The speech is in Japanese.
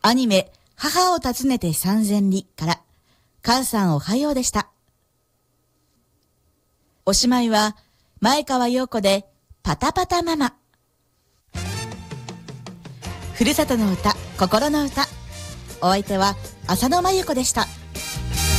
アニメ、母を訪ねて三千里から、母さんおはようでした。おしまいは、前川陽子で、パタパタママ。ふるさとの歌、心の歌。お相手は、浅野真由子でした。